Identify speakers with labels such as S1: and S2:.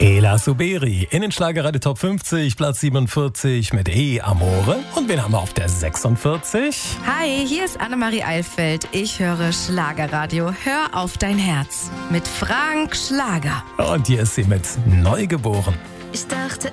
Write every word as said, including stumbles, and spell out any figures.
S1: Ela Suberi in den Schlagerradio Top fünfzig, Platz siebenundvierzig mit E Amore. Und wen haben wir auf der sechsundvierzig?
S2: Hi, hier ist Annemarie Eilfeld. Ich höre Schlagerradio. Hör auf dein Herz mit Frank Schlager.
S1: Und hier ist sie mit Neugeboren.
S3: Ich dachte